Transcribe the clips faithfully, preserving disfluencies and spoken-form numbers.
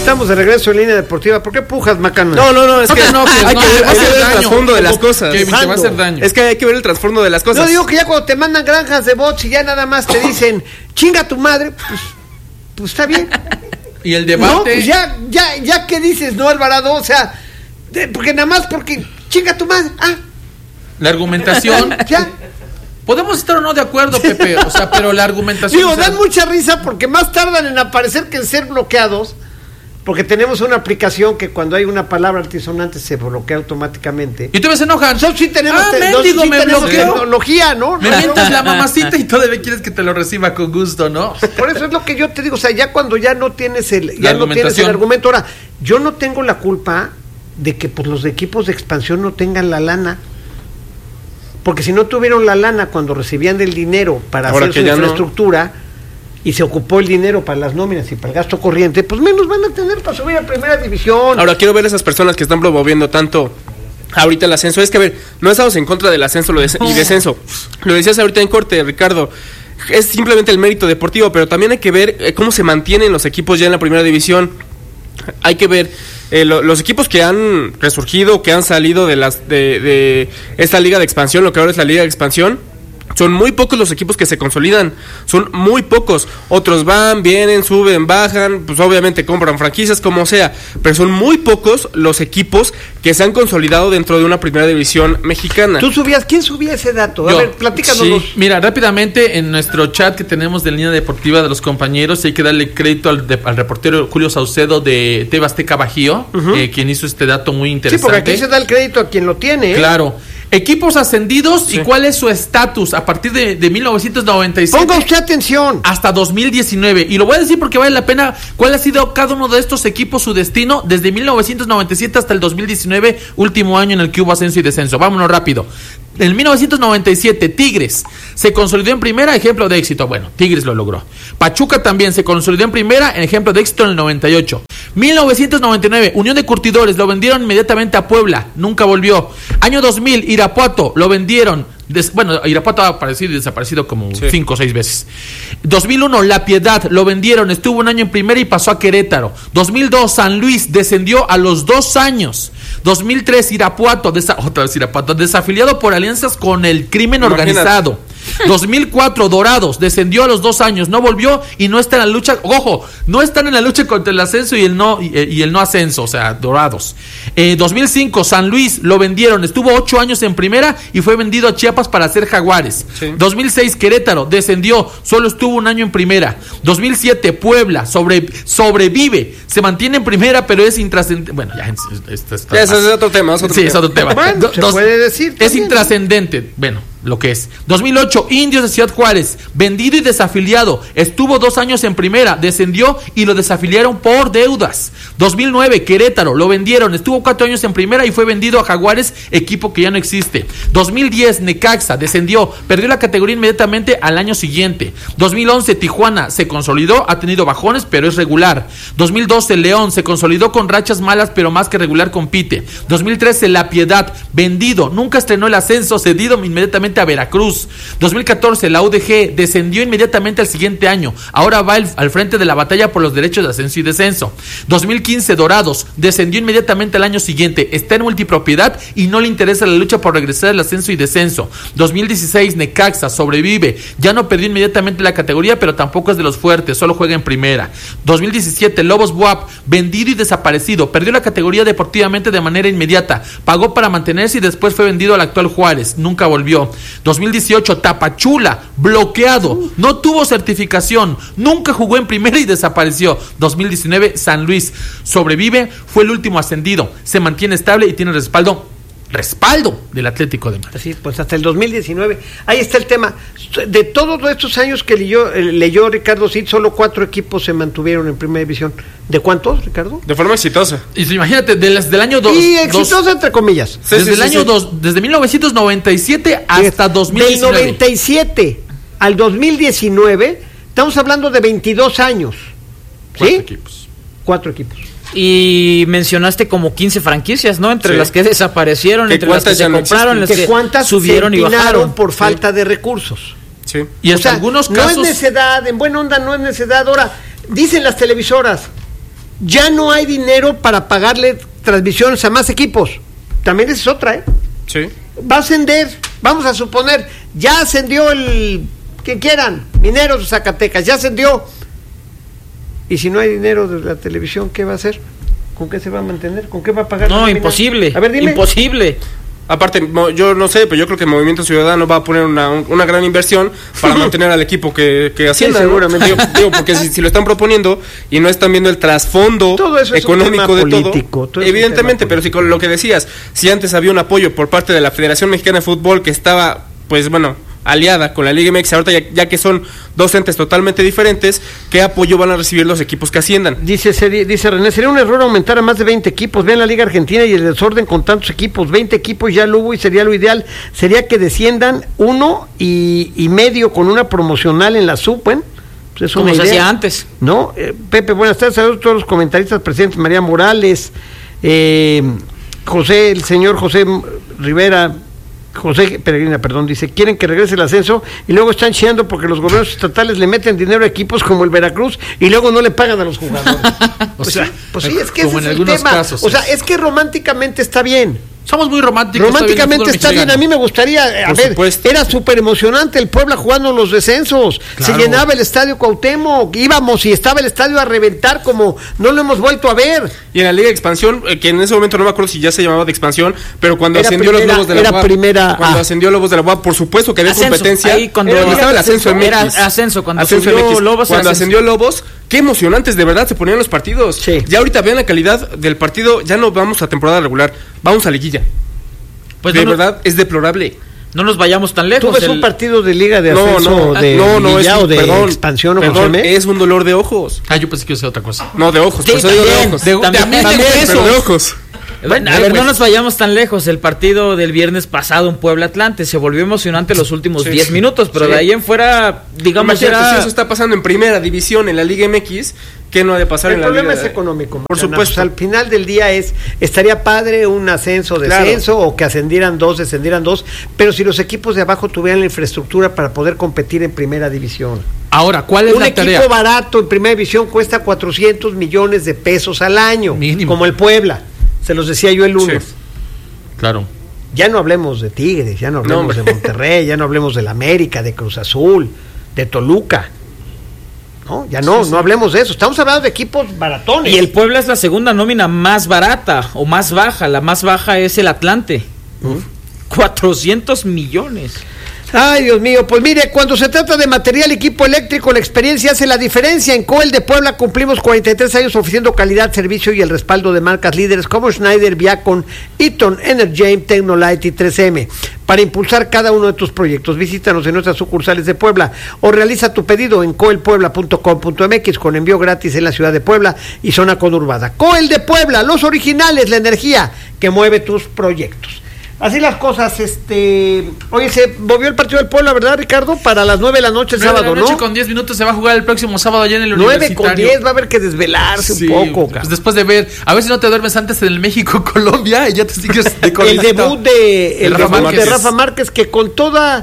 Estamos de regreso en Línea Deportiva. ¿Por qué pujas, Macana? No, no, no, es que no, hay no, que ver, va a hay que hacer ver el daño. trasfondo de las cosas. Que te va a hacer daño. Es que hay que ver el trasfondo de las cosas. No digo que ya cuando te mandan granjas de bots y ya nada más te dicen, chinga tu madre, pues, pues está bien. Y el debate. No, pues ya, ya, ya que dices, no, Alvarado, o sea, de, porque nada más porque chinga tu madre, ah. La argumentación. Ya. Podemos estar o no de acuerdo, Pepe, o sea, pero la argumentación. Digo, o sea, dan mucha risa porque más tardan en aparecer que en ser bloqueados, porque tenemos una aplicación que cuando hay una palabra altisonante se bloquea automáticamente. Y tú ves enojan. Nosotros sí tenemos, Ah, te- mendigo, nosotros sí me tenemos bloqueó. tecnología, ¿no? Me No, mientas la mamacita y todavía quieres que te lo reciba con gusto, ¿no? Por eso es lo que yo te digo, o sea, ya cuando ya no tienes el, ya no tienes el argumentación. argumento. Ahora, yo no tengo la culpa de que pues los equipos de expansión no tengan la lana. Porque si no tuvieron la lana cuando recibían del dinero para Ahora hacer que su ya no. infraestructura y se ocupó el dinero para las nóminas y para el gasto corriente, pues menos van a tener para subir a primera división. Ahora quiero ver a esas personas que están promoviendo tanto ahorita el ascenso. Es que, a ver, no estamos en contra del ascenso lo des- y descenso. Lo decías ahorita en corte, Ricardo. Es simplemente el mérito deportivo, pero también hay que ver eh, cómo se mantienen los equipos ya en la primera división. Hay que ver eh, lo, los equipos que han resurgido, que han salido de las de, de esta liga de expansión, lo que ahora es la liga de expansión. Son muy pocos los equipos que se consolidan, son muy pocos. Otros van, vienen, suben, bajan, pues obviamente compran franquicias, como sea, pero son muy pocos los equipos que se han consolidado dentro de una primera división mexicana. ¿Tú subías? ¿Quién subía ese dato? A Yo. ver, platícanos. Sí, mira, rápidamente en nuestro chat que tenemos de Línea Deportiva de los compañeros, hay que darle crédito al, de, al reportero Julio Saucedo de T V Azteca Bajío, uh-huh. eh, quien hizo este dato muy Sí, interesante. porque aquí se da el crédito a quien lo tiene. ¿eh? Claro. Equipos ascendidos Sí. y cuál es su estatus a partir de, de mil novecientos noventa y siete Ponga usted atención. hasta dos mil diecinueve. Y lo voy a decir porque vale la pena cuál ha sido cada uno de estos equipos su destino desde mil novecientos noventa y siete hasta el dos mil diecinueve, último año en el que hubo ascenso y descenso. Vámonos rápido. En mil novecientos noventa y siete, Tigres se consolidó en primera, ejemplo de éxito. Bueno, Tigres lo logró. Pachuca también se consolidó en primera, ejemplo de éxito en el noventa y ocho. mil novecientos noventa y nueve, Unión de Curtidores, lo vendieron inmediatamente a Puebla, nunca volvió. Año dos mil, Irapuato, lo vendieron. Des, bueno, Irapuato ha aparecido y desaparecido como sí. cinco o seis veces. dos mil uno, La Piedad, lo vendieron, estuvo un año en primera y pasó a Querétaro. dos mil dos, San Luis, descendió a los dos años. dos mil tres, Irapuato, desa, otra vez Irapuato, desafiliado por alianzas con el crimen Imagínate. organizado. dos mil cuatro, Dorados, descendió a los dos años, no volvió y no está en la lucha, ojo, no están en la lucha contra el ascenso y el no y, y el no ascenso, o sea, Dorados. Eh, dos mil cinco, San Luis, lo vendieron, estuvo ocho años en primera y fue vendido a Chiapas para hacer Jaguares. Sí. dos mil seis, Querétaro, descendió, solo estuvo un año en primera. dos mil siete, Puebla, sobre, sobrevive, se mantiene en primera, pero es intrascendente. Bueno, ya, esto está Ya, ese es otro tema, es otro sí, tema. es otro tema. Bueno, Do- se dos- puede decir Es también, intrascendente, bueno, lo que es. dos mil ocho, Indios de Ciudad Juárez, vendido y desafiliado. Estuvo dos años en primera, descendió y lo desafiliaron por deudas. dos mil nueve, Querétaro, lo vendieron, estuvo cuatro años en primera y fue vendido a Jaguares, equipo que ya no existe. dos mil diez, Necaxa, descendió, perdió la categoría inmediatamente al año siguiente. dos mil once, Tijuana, se consolidó, ha tenido bajones, pero es regular. dos mil doce, León, se consolidó con rachas malas, pero más que regular compite. dos mil trece, La Piedad, vendido, nunca estrenó el ascenso, cedido inmediatamente a Veracruz. dos mil catorce, la U D G, descendió inmediatamente al siguiente año, ahora va el, al frente de la batalla por los derechos de ascenso y descenso. dos mil quince, Dorados, descendió inmediatamente al año siguiente, está en multipropiedad y no le interesa la lucha por regresar al ascenso y descenso. dos mil dieciséis, Necaxa, sobrevive, ya no perdió inmediatamente la categoría, pero tampoco es de los fuertes, solo juega en primera. dos mil diecisiete, Lobos B U A P, vendido y desaparecido, perdió la categoría deportivamente de manera inmediata, pagó para mantenerse y después fue vendido al actual Juárez, nunca volvió. dos mil dieciocho, Tapachula, bloqueado, no tuvo certificación, nunca jugó en primera y desapareció. dos mil diecinueve, San Luis, sobrevive, fue el último ascendido, se mantiene estable y tiene respaldo respaldo del Atlético de Madrid. Así, pues hasta el dos mil diecinueve. Ahí está el tema. De todos estos años que leyó, eh, leyó Ricardo Cid, solo cuatro equipos se mantuvieron en primera división. ¿De cuántos, Ricardo? De forma exitosa. Y si, imagínate, de las, del año dos. Y exitosa entre comillas. Sí, desde sí, el sí, año sí. dos, desde mil novecientos noventa y siete hasta dos mil diecinueve. Del noventa y siete al dos mil diecinueve, estamos hablando de veintidós años. ¿Sí? Cuatro equipos. Cuatro equipos. Y mencionaste como quince franquicias, ¿no? Entre Sí. las que desaparecieron, ¿Que entre las que cuántas ya se no compraron, las Que que cuántas subieron se y empinaron bajaron por Sí. falta de recursos. Sí. Y hasta O sea, algunos no casos. es necedad, en buena onda no es necedad. Ahora, dicen las televisoras, ya no hay dinero para pagarle transmisiones a más equipos. También esa es otra, ¿eh? Sí. Va a ascender, vamos a suponer, ya ascendió el, quien quieran, Mineros de Zacatecas, ya ascendió. Y si no hay dinero de la televisión, ¿qué va a hacer? ¿Con qué se va a mantener? ¿Con qué va a pagar? No, imposible. A ver, dime. Imposible. Aparte, mo- yo no sé, pero yo creo que Movimiento Ciudadano va a poner una, un- una gran inversión para mantener al equipo que, que ascienda, Sí, ¿no? seguramente. Digo, digo, porque si, si lo están proponiendo y no están viendo el trasfondo Todo eso es un económico tema de político, todo, todo es un evidentemente, tema pero si con lo que decías, si antes había un apoyo por parte de la Federación Mexicana de Fútbol que estaba, pues bueno, aliada con la Liga M X, ahorita ya, ya que son dos entes totalmente diferentes, ¿qué apoyo van a recibir los equipos que asciendan? Dice, seri- dice René, sería un error aumentar a más de veinte equipos. Vean la Liga Argentina y el desorden con tantos equipos. veinte equipos ya lo hubo y sería lo ideal. Sería que desciendan uno y, y medio con una promocional en la sub. Bueno, pues es Como una se idea, hacía antes. ¿no? Eh, Pepe, buenas tardes. Saludos a todos los comentaristas presentes. María Morales, eh, José, el señor José Rivera. José Peregrina, perdón, dice, quieren que regrese el ascenso y luego están chiando porque los gobiernos estatales le meten dinero a equipos como el Veracruz y luego no le pagan a los jugadores. O Pues sea, sí, pues sí, es que como ese en es el algunos tema. casos, O sea, sí. es que románticamente está bien. Somos muy románticos. Románticamente está bien. A mí me gustaría, a Por ver, supuesto. era súper emocionante el Puebla jugando los descensos. Claro. Se llenaba el estadio Cuauhtémoc, íbamos y estaba el estadio a reventar como no lo hemos vuelto a ver. Y en la Liga de Expansión, eh, que en ese momento no me acuerdo si ya se llamaba de Expansión, pero cuando Era ascendió primera- los Lobos de la era U A P, primera cuando A. ascendió Lobos de la U A P, por supuesto que había Ascenso, competencia. ahí cuando- Era- estaba el ascenso en Era M X. ascenso, cuando Ascenso subió M X. Lobos, Cuando ascenso. ascendió Lobos, qué emocionantes de verdad se ponían los partidos. Sí. Ya ahorita vean la calidad del partido, ya no vamos a temporada regular, vamos a liguilla. Pues de no, nos- verdad es deplorable. no nos vayamos tan ¿Tú lejos. ves el- un partido de liga de No, ascenso no, de no, no, es liguilla un- o de perdón, expansión o perdón, consome? es un dolor de ojos. Ah, yo pensé que iba a ser otra cosa. No, de ojos, Sí, por eso digo de también, ojos. de- de- también, también también, de pero eso. de ojos. Bueno, a Eh, ver, pues. no nos vayamos tan lejos. El partido del viernes pasado en Puebla Atlante se volvió emocionante los últimos Sí. diez minutos, pero Sí. de ahí en fuera, digamos, Imagínate, era... si eso está pasando en primera división en la Liga M X, ¿qué no ha de pasar El en la problema Liga? es económico. Por Mariana. supuesto. O sea, al final del día es, estaría padre un ascenso, Claro. descenso, o que ascendieran dos, descendieran dos, pero si los equipos de abajo tuvieran la infraestructura para poder competir en primera división. Ahora, ¿cuál es Un la equipo tarea? barato en primera división cuesta cuatrocientos millones de pesos al año, Mínimo. como el Puebla. Se los decía yo el lunes. Sí. Claro. Ya no hablemos de Tigres, ya no hablemos No, de hombre. Monterrey, ya no hablemos del América, de Cruz Azul, de Toluca. No, ya no, no hablemos de eso. Estamos hablando de equipos baratones. Y el Puebla es la segunda nómina más barata o más baja. La más baja es el Atlante. cuatrocientos millones. Ay, Dios mío, pues mire, cuando se trata de material, equipo eléctrico, la experiencia hace la diferencia. En Coel de Puebla cumplimos cuarenta y tres años ofreciendo calidad, servicio y el respaldo de marcas líderes como Schneider, Viacon, Eaton, Energame, Tecnolite y tres eme. Para impulsar cada uno de tus proyectos, visítanos en nuestras sucursales de Puebla o realiza tu pedido en coel puebla punto com punto m x con envío gratis en la ciudad de Puebla y zona conurbada. Coel de Puebla, los originales, la energía que mueve tus proyectos. Así las cosas, este... Oye, se movió el partido del Puebla, ¿verdad, Ricardo? Para las nueve de la noche el Nueve de sábado, la noche ¿no? con diez minutos se va a jugar el próximo sábado allá en el nueve Universitario. con diez, va a haber que desvelarse Sí, un poco, pues cabrón. después de ver, a ver si no te duermes antes en el México-Colombia y ya te sigues de El corridito. debut de, el Rafa debut de Márquez. Rafa Márquez, que con toda...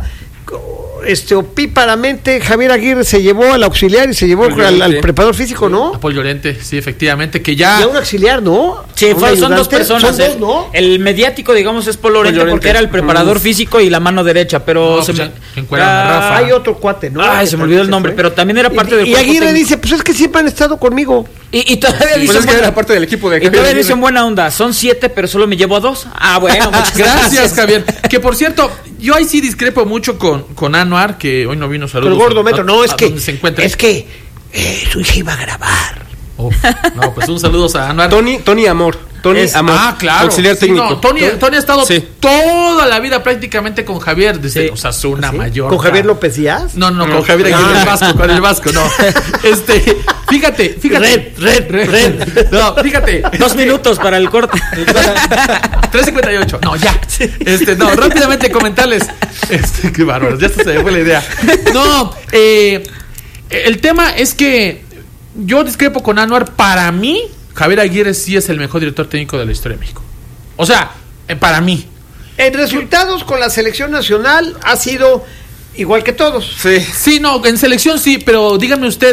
este opíparamente Javier Aguirre se llevó al auxiliar y se llevó Paul al, al Llorente. preparador físico, ¿no? A Paul Llorente, sí, efectivamente, que Y ya... a un auxiliar, ¿no? Sí, ¿A un fue- son dos ayudante? personas. Son eh. dos, ¿no? El mediático, digamos, es Paul Llorente, Paul Llorente. porque era el preparador Uf. físico y la mano derecha, pero No, se pues me... ya, que encueran a Ah, Rafa. Hay otro cuate, ¿no? Ay, Que se me también olvidó el se nombre, fue. pero también era parte y, del Y cuerpo Aguirre técnico. dice, pues es que siempre han estado conmigo. Y, y todavía Pues dicen es que buena- era parte del equipo de y todavía Javier dicen buena onda, son siete, pero solo me llevo a dos. Ah, bueno, muchas Gracias, Javier. Que por cierto, yo ahí sí discrepo mucho con, con Anuar, que hoy no vino saludos. El gordo a- metro, a- no, es a que, donde se encuentra. es que eh, su hija iba a grabar. Uf, no, pues un saludo a Anuar. Tony, Tony Amor. Tony Es- Amor. ah, claro. Auxiliar Sí, técnico. no, Tony, Tony ha estado Sí. toda la vida prácticamente con Javier, desde Sí. Osasuna, ¿Sí? Mayor. ¿Con Javier López Díaz? No, no, No. con Javier aquí Ah. el Vasco, con el Vasco, no. Este, fíjate, fíjate. Red, red, red. No, fíjate. Dos minutos para el corte. tres cincuenta y ocho. No, ya. Este, no, rápidamente comentarles. Este, qué bárbaro, ya hasta se me fue la idea. No, eh, el tema es que yo discrepo con Anuar. Para mí, Javier Aguirre sí es el mejor director técnico de la historia de México. O sea, eh, para mí. En resultados con la selección nacional ha sido igual que todos. Sí. Sí, no, en selección sí, pero díganme ustedes,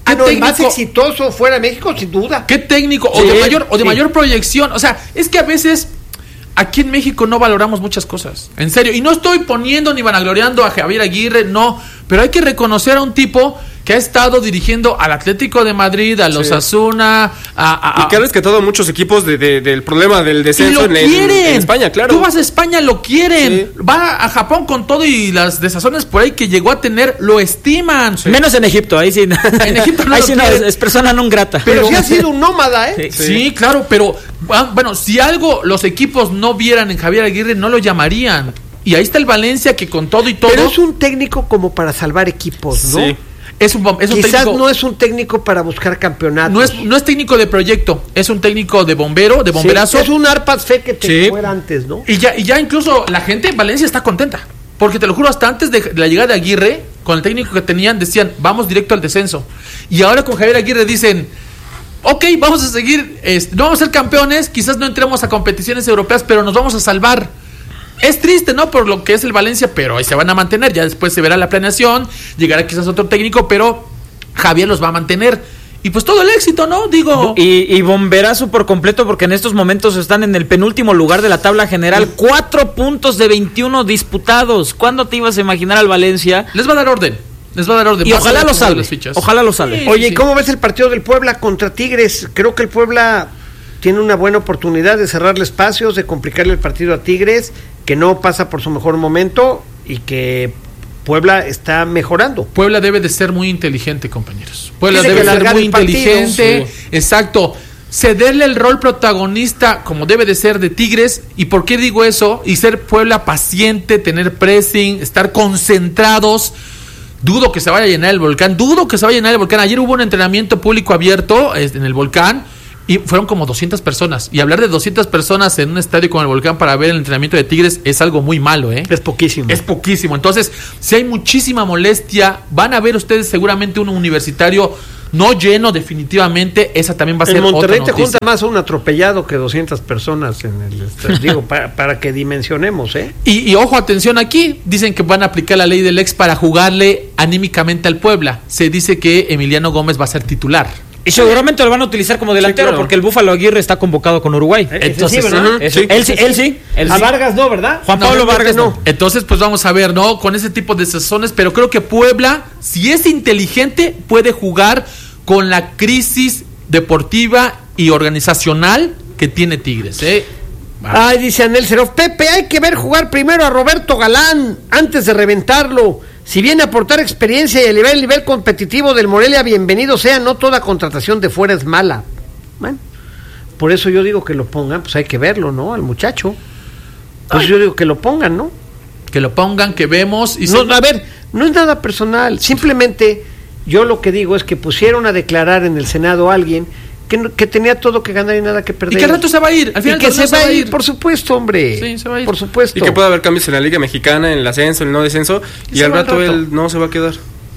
Ah, no, el más exitoso fuera de México, sin duda. ¿Qué técnico? O Sí, de mayor, o de sí. mayor proyección. O sea, es que a veces aquí en México no valoramos muchas cosas. En serio. Y no estoy poniendo ni vanagloriando a Javier Aguirre, no. Pero hay que reconocer a un tipo que ha estado dirigiendo al Atlético de Madrid, a los Sí. Asuna, a, a, Y que ha rescatado muchos equipos de, de- del problema del y descenso lo en, en- quieren. en España, claro. Tú vas a España, lo quieren. Sí. Va a Japón con todo y las desazones por ahí que llegó a tener, lo estiman. Menos en Egipto, ahí sí. En Egipto no ahí lo sí no, quieren. es, es persona non grata. Pero, pero- sí ha sido un nómada, ¿eh? Sí, Sí. claro, pero ah, bueno, si algo los equipos no vieran en Javier Aguirre, no lo llamarían. Y ahí está el Valencia que con todo y todo Pero es un técnico como para salvar equipos, ¿no? Sí. es un, es un Quizás técnico. no es un técnico para buscar campeonatos. No es, no es técnico de proyecto, es un técnico de bombero, de Sí, bomberazo. es un Arpas Fe que te Sí. fuera antes, ¿no? Y ya, y ya incluso la gente en Valencia está contenta. Porque te lo juro, hasta antes de, de la llegada de Aguirre, con el técnico que tenían, decían, vamos directo al descenso. Y ahora con Javier Aguirre dicen, ok, vamos a seguir, este, no vamos a ser campeones, quizás no entremos a competiciones europeas, pero nos vamos a salvar. Es triste, ¿no? Por lo que es el Valencia, pero ahí se van a mantener. Ya después se verá la planeación, llegará quizás otro técnico, pero Javier los va a mantener. Y pues todo el éxito, ¿no? Digo... Y, y bomberazo por completo porque en estos momentos están en el penúltimo lugar de la tabla general. Cuatro puntos de veintiuno disputados. ¿Cuándo te ibas a imaginar al Valencia? Les va a dar orden. Les va a dar orden. Y Va a ojalá ser lo como de salve. las fichas. Ojalá lo salve. Sí. Oye, ¿y cómo ves el partido del Puebla contra Tigres? Creo que el Puebla tiene una buena oportunidad de cerrarle espacios, de complicarle el partido a Tigres, que no pasa por su mejor momento y que Puebla está mejorando. Puebla debe de ser muy inteligente, compañeros. Puebla Tiene debe que ser alargar muy el partido. inteligente. Sí. Exacto. Cederle el rol protagonista como debe de ser de Tigres. ¿Y por qué digo eso? Y ser Puebla paciente, tener pressing, estar concentrados. Dudo que se vaya a llenar el Volcán. Dudo que se vaya a llenar el Volcán. Ayer hubo un entrenamiento público abierto eh, en el Volcán. Y fueron como doscientas personas. Y hablar de doscientas personas en un estadio como el Volcán para ver el entrenamiento de Tigres es algo muy malo, ¿eh? Es poquísimo. Es poquísimo. Entonces, si hay muchísima molestia, van a ver ustedes seguramente un universitario no lleno definitivamente. Esa también va a ser En Monterrey otra te noticia. junta más un atropellado que doscientas personas en el estadio. Digo, para, para que dimensionemos, ¿eh? Y, y ojo, atención aquí. Dicen que van a aplicar la ley del ex para jugarle anímicamente al Puebla. Se dice que Emiliano Gómez va a ser titular. Y seguramente lo van a utilizar como delantero claro. porque el Búfalo Aguirre está convocado con Uruguay. Entonces, sí, ¿verdad? ajá. Eso- Sí. él sí, él sí. él A sí. Vargas no, ¿verdad? Juan Pablo Vargas no. Entonces, pues vamos a ver, ¿no? Con ese tipo de sazones, pero creo que Puebla, si es inteligente, puede jugar con la crisis deportiva y organizacional que tiene Tigres, ¿eh? Va. Ay, dice Anel Serov, Pepe, hay que ver jugar primero a Roberto Galán antes de reventarlo. Si viene a aportar experiencia y elevar el nivel competitivo del Morelia, bienvenido sea, no toda contratación de fuera es mala. Bueno, por eso yo digo que lo pongan, pues hay que verlo, ¿no? Al muchacho. Pues Ay. yo digo que lo pongan, ¿no? Que lo pongan, que vemos y No, se- a ver, no es nada personal, simplemente yo lo que digo es que pusieron a declarar en el Senado a alguien que, no- que tenía todo que ganar y nada que perder. y que al rato se va a ir. Al Y final que del se torneo va a ir, por supuesto, hombre. Sí, se va a ir. Por supuesto. Y que puede haber cambios en la Liga Mexicana, en el ascenso, en el no descenso. Y Y, se al va al rato, rato. él no se va a quedar.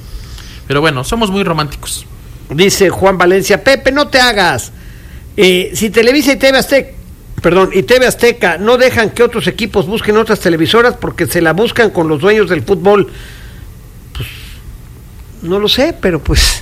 Pero bueno, somos muy románticos. Dice Juan Valencia, Pepe, no te hagas. Eh, si Televisa y T V Azteca, perdón, y T V Azteca no dejan que otros equipos busquen otras televisoras porque se la buscan con los dueños del fútbol, pues no lo sé, pero pues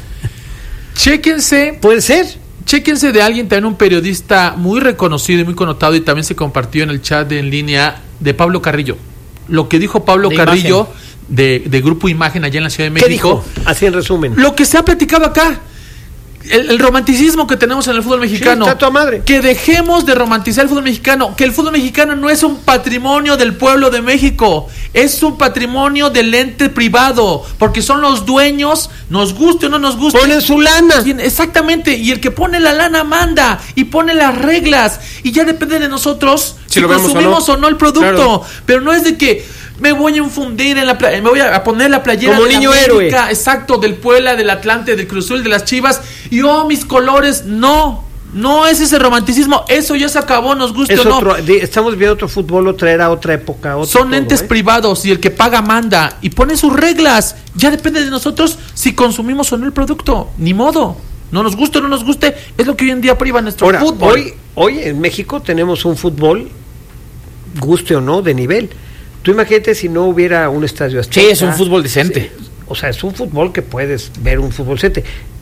Chéquense, puede ser. chéquense de alguien, también un periodista muy reconocido y muy connotado, y también se compartió en el chat de en línea, de Pablo Carrillo. Lo que dijo Pablo De Carrillo de, de Grupo Imagen allá en la Ciudad de ¿Qué México. dijo? Así en resumen. Lo que se ha platicado acá. El, el romanticismo que tenemos en el fútbol mexicano. Sí, está a toda madre. Que dejemos de romantizar el fútbol mexicano. Que el fútbol mexicano no es un patrimonio del pueblo de México. Es un patrimonio del ente privado. Porque son los dueños, nos guste o no nos guste. Ponen su lana. Tiene- Exactamente, y el que pone la lana manda y pone las reglas y ya depende de nosotros si, Si lo vemos o consumimos o no. no, el producto. Claro. Pero no es de que me voy a infundir en la playa, me voy a poner la playera Como de la niño América, héroe. exacto, del Puebla, del Atlante, del Cruz Azul, de las Chivas, y oh, mis colores, no. No es ese romanticismo, eso ya se acabó, nos guste Es o no. otro, di- estamos viendo otro fútbol, otra era, otra época. Otro Son todo, entes ¿eh? privados y el que paga manda y pone sus reglas. Ya depende de nosotros si consumimos o no el producto. Ni modo. No nos guste o no nos guste, es lo que hoy en día priva nuestro Ahora, fútbol. hoy, hoy en México tenemos un fútbol, guste o no, de nivel. Tú imagínate si no hubiera un estadio Azteca. Sí, es un fútbol decente. Sí, o sea, es un fútbol que puedes ver un fútbol decente.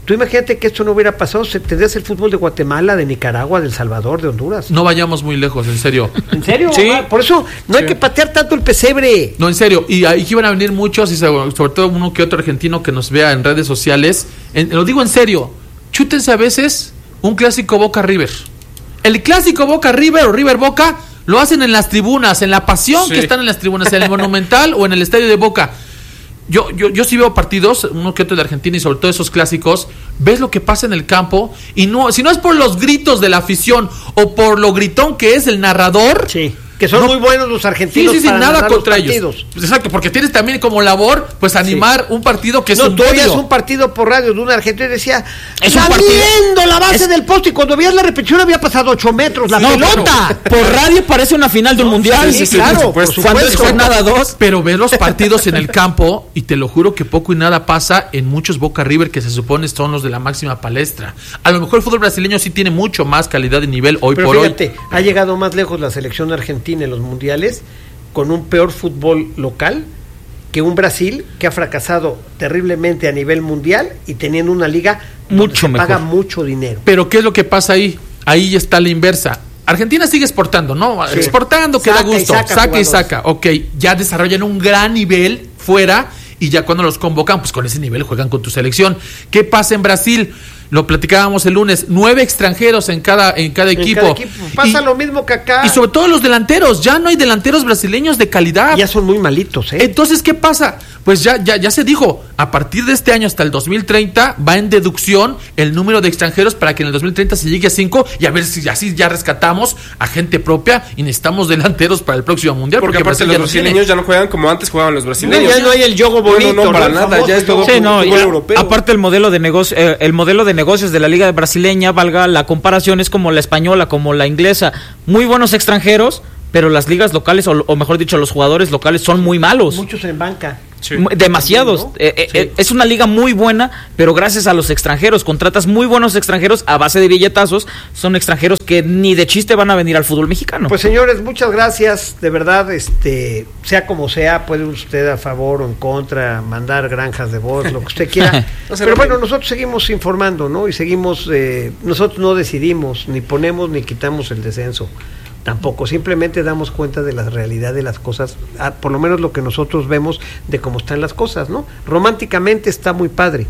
tú imagínate que esto no hubiera pasado, se tendrías el fútbol de Guatemala, de Nicaragua, de El Salvador, de Honduras. No vayamos muy lejos, en serio. ¿En serio? Sí. Ah, por eso no Sí. hay que patear tanto el pesebre. No, en serio. Y ahí iban a venir muchos, y sobre, sobre todo uno que otro argentino que nos vea en redes sociales. En- lo digo en serio. Chútense a veces un clásico Boca River. El clásico Boca River o River Boca lo hacen en las tribunas, en la pasión Sí. que están en las tribunas, en el Monumental o en el estadio de Boca. Yo, yo, yo sí veo partidos, uno que otro de Argentina y sobre todo esos clásicos, ves lo que pasa en el campo y no, si no es por los gritos de la afición o por lo gritón que es el narrador. Sí. Que son No. muy buenos los Sí, argentinos. sí, sí, para nada narrar los contra ellos. partidos. Pues exacto, porque tienes también como labor, pues animar un partido que es No, un tú oías bollo. un partido por radio de un argentino y decía, Es un está partido- viendo la base es- del poste, y cuando veías la repetición había pasado ocho metros, la No, pelota. Por radio parece una final de un mundial. sí, sí, claro, por por supuesto. Cuando es supuesto. jornada dos. Pero ves los partidos en el campo y te lo juro que poco y nada pasa en muchos Boca River que se supone son los de la máxima palestra. A lo mejor el fútbol brasileño sí tiene mucho más calidad de nivel hoy Pero por fíjate, ha llegado más lejos la selección argentina en los mundiales con un peor fútbol local que un Brasil que ha fracasado terriblemente a nivel mundial y teniendo una liga donde Mucho se mejor. paga mucho dinero. Pero ¿qué es lo que pasa ahí? Ahí está la inversa. Argentina sigue exportando, ¿no? Sí. Exportando que da Saca y gusto, saca saca y jugadores. saca. Ok, ya desarrollan un gran nivel fuera y ya cuando los convocan, pues con ese nivel juegan con tu selección. ¿Qué pasa en Brasil? Lo platicábamos el lunes, nueve extranjeros en cada, en cada En equipo. cada equipo. Pasa Y- lo mismo que acá. Y sobre todo los delanteros, ya no hay delanteros brasileños de calidad. Ya son muy malitos, ¿eh? Entonces, ¿qué pasa? Pues ya, ya, ya se dijo, a partir de este año hasta el dos mil treinta va en deducción el número de extranjeros para que en el dos mil treinta se llegue a cinco y a ver si así ya rescatamos a gente propia y necesitamos delanteros para el próximo mundial. Porque, aparte Brasil los ya no tiene. brasileños ya no juegan como antes jugaban los No, brasileños. ya no hay el yogo No, bonito. no, no, para El nada, famoso ya es todo yogo Sí, no, fútbol ya- europeo. aparte el modelo de negocio, eh, el modelo de negocios de la liga brasileña, valga la comparación, es como la española, como la inglesa, muy buenos extranjeros, pero las ligas locales, o, o mejor dicho, los jugadores locales son muy malos. Muchos en banca. Sí. Mu- Demasiados. ¿no? Eh, eh, Sí. eh, es una liga muy buena, pero gracias a los extranjeros, contratas muy buenos extranjeros a base de billetazos, son extranjeros que ni de chiste van a venir al fútbol mexicano. Pues señores, muchas gracias, de verdad, este, sea como sea, puede usted a favor o en contra, mandar granjas de voz, lo que usted quiera, No se pero enoje. bueno, nosotros seguimos informando, ¿no? Y seguimos, eh, nosotros no decidimos, ni ponemos ni quitamos el descenso, tampoco, simplemente damos cuenta de la realidad de las cosas, ah, por lo menos lo que nosotros vemos de cómo están las cosas, ¿no? Románticamente está muy padre,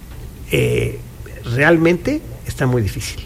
eh, realmente está muy difícil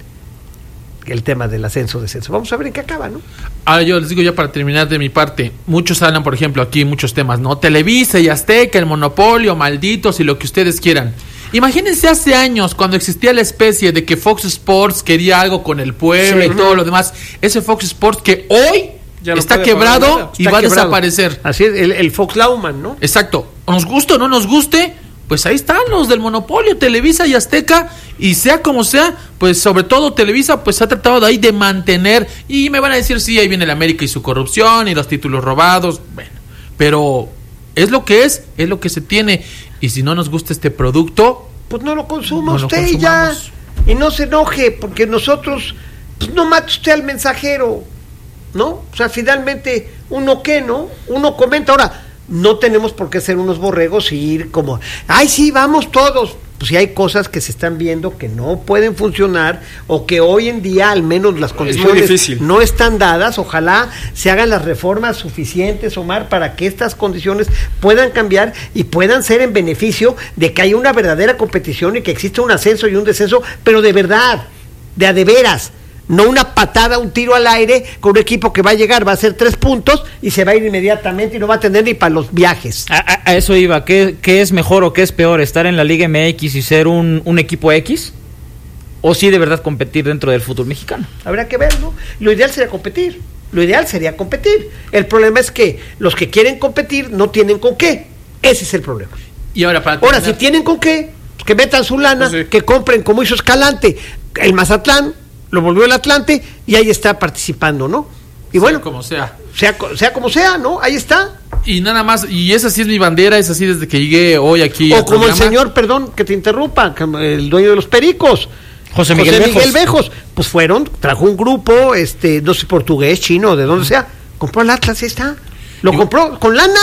el tema del ascenso, descenso. Vamos a ver en qué acaba, ¿no? Ahora yo les digo ya para terminar de mi parte, muchos hablan, por ejemplo, aquí muchos temas, ¿no? Televisa y Azteca, el monopolio, malditos y lo que ustedes quieran. Imagínense hace años cuando existía la especie de que Fox Sports quería algo con el pueblo Sí. y todo lo demás. Ese Fox Sports que hoy Ya no está puede pagar quebrado nada. y Está va a quebrado. desaparecer. Así es, el, el Fox Lauman, ¿no? Exacto. Nos guste o no nos guste, pues ahí están los del monopolio, Televisa y Azteca, y sea como sea, pues sobre todo Televisa pues ha tratado de ahí de mantener, y me van a decir sí, ahí viene el América y su corrupción y los títulos robados, bueno, pero es lo que es, es lo que se tiene, y si no nos gusta este producto, Pues no lo consuma No lo usted y ya. consumamos. Y no se enoje, porque nosotros, pues no mate usted al mensajero, ¿no? O sea, finalmente, uno qué, ¿no? Uno comenta. Ahora, no tenemos por qué ser unos borregos y ir como, ay, sí, vamos todos. Pues si hay cosas que se están viendo que no pueden funcionar o que hoy en día al menos las muy condiciones difícil. no están dadas, ojalá se hagan las reformas suficientes, Omar, para que estas condiciones puedan cambiar y puedan ser en beneficio de que haya una verdadera competición y que exista un ascenso y un descenso, pero de verdad, de a de veras. No una patada, un tiro al aire con un equipo que va a llegar, va a hacer tres puntos y se va a ir inmediatamente y no va a tener ni para los viajes. A, a- a eso iba. ¿Qué, ¿Qué es mejor o qué es peor? ¿Estar en la Liga M X y ser un, un equipo X? ¿O sí de verdad competir dentro del fútbol mexicano? Habrá que ver, ¿no? Lo ideal sería competir. Lo ideal sería competir. El problema es que los que quieren competir no tienen con qué. Ese es el problema. y ahora para Ahora, si terminar, tienen con qué, pues que metan su lana, Pues sí. que compren como hizo Escalante. El Mazatlán lo volvió el Atlante y ahí está participando, ¿no? Y sea bueno, como sea. sea, co- sea como sea, ¿no? Ahí está. Y nada más, y esa sí es mi bandera, es así desde que llegué hoy aquí. O al como el programa. señor, perdón, que te interrumpa, que el dueño de los Pericos. José Miguel Bejos. Bejos. Pues fueron, trajo un grupo, este, no sé, portugués, chino, de donde sea, compró el Atlas, ahí está. Lo Y- compró con lana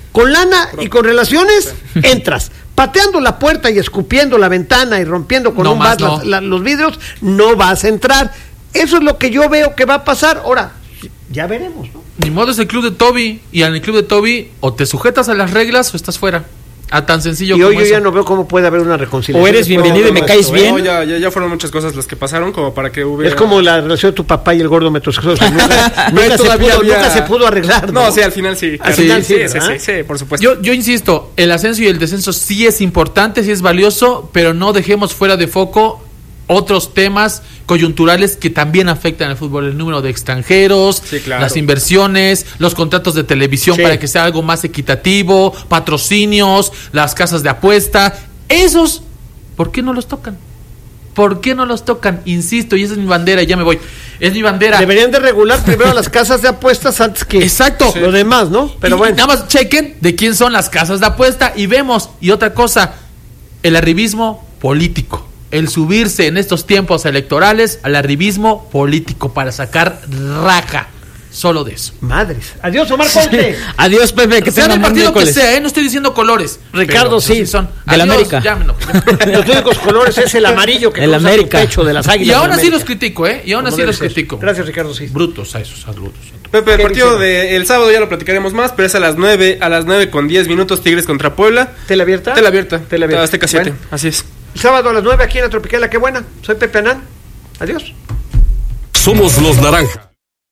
con lana y con relaciones, entras. Pateando la puerta y escupiendo la ventana y rompiendo con No un más, bat no. las- la- los vidrios, no vas a entrar. Eso es lo que yo veo que va a pasar. Ahora, ya veremos, ¿no? Ni modo, es el club de Toby. Y en el club de Toby, o te sujetas a las reglas o estás fuera. A tan sencillo Y como hoy yo eso. ya no veo cómo puede haber una reconciliación. O eres después de bienvenido y todo me caes esto, bien. No, ya, ya, ya fueron muchas cosas las que pasaron como para que hubiera... Es como la relación de tu papá y el gordo metrosexual. O sea, nunca, nunca se Todavía pudo, había- nunca se pudo arreglar. No, sí, al final sí. Al claro. final sí, sí, sí, sí, ¿verdad? sí, sí, por supuesto. Yo, yo insisto, el ascenso y el descenso sí es importante, sí es valioso, pero no dejemos fuera de foco otros temas coyunturales que también afectan al fútbol, el número de extranjeros, Sí, claro. las inversiones, los contratos de televisión Sí. para que sea algo más equitativo, patrocinios, las casas de apuesta, esos, ¿por qué no los tocan? ¿Por qué no los tocan? Insisto, y esa es mi bandera, y ya me voy. Es mi bandera. Deberían de regular primero las casas de apuestas antes que Exacto. lo demás, ¿no? Pero Y- bueno. y nada más chequen de quién son las casas de apuesta y vemos. Y otra cosa, el arribismo político. El subirse en estos tiempos electorales al arribismo político para sacar raja. Solo de eso. Madres. Adiós, Omar Ponce. Adiós, Pepe, que sea tengan del buen partido que miércoles. sea, ¿eh? No estoy diciendo colores. Ricardo, pero sí. son. Del Adiós, América. llámenlo. Los únicos colores es el amarillo que El cruza América. tu pecho de las águilas. Y aún del así los América. critico, ¿eh? Y aún Como así debe los ser. critico. Gracias, Ricardo, sí. Brutos a esos, a brutos. Pepe, el ¿Qué partido dicen? del sábado ya lo platicaremos más, pero es a las nueve, a las nueve con diez minutos, Tigres contra Puebla. ¿Tele abierta? Tela abierta. Tele abierta. Azteca siete, Bueno, así es. sábado a las nueve aquí en la Tropicala, qué buena. Soy Pepe Anán. Adiós. Somos los Naranja.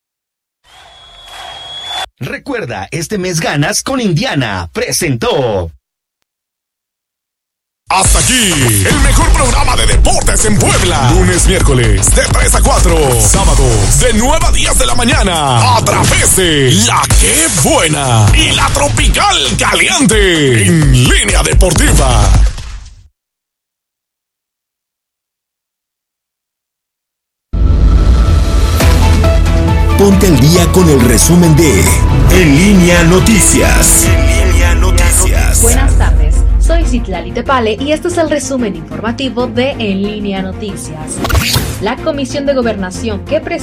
Recuerda, este mes ganas con Indiana. Presentó. Hasta aquí, el mejor programa de deportes en Puebla. Lunes, miércoles, de tres a cuatro. Sábados, de nueve a diez de la mañana. A través de La Que Buena y La Tropical Caliente. En Línea Deportiva. Ponte al día con el resumen de En Línea Noticias. En Línea Noticias. Buenas tardes, soy Citlali Tepale y este es el resumen informativo de En Línea Noticias. La Comisión de Gobernación que presenta